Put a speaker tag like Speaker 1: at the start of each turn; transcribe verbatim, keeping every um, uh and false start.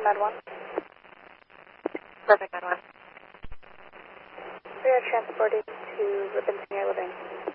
Speaker 1: Med one.
Speaker 2: Perfect, Med one.
Speaker 1: We are transported to Ribbon Senior Living.